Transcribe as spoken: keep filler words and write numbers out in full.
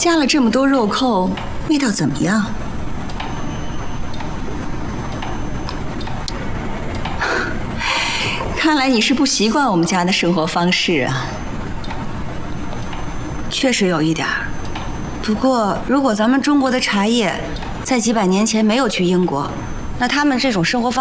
加了这么多肉扣，味道怎么样？看来你是不习惯我们家的生活方式啊。 确实有一点儿。不过，如果咱们中国的茶叶在几百年前没有去英国，那他们这种生活方